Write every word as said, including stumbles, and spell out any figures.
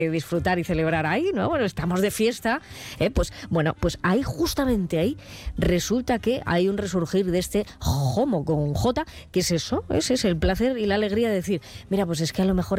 disfrutar y celebrar ahí, ¿no? Bueno, estamos de fiesta, ¿eh? Pues bueno, pues ahí, justamente ahí, resulta que hay un resurgir de este homo con J, que es eso, ese es el placer y la alegría de decir, mira, pues es que a lo mejor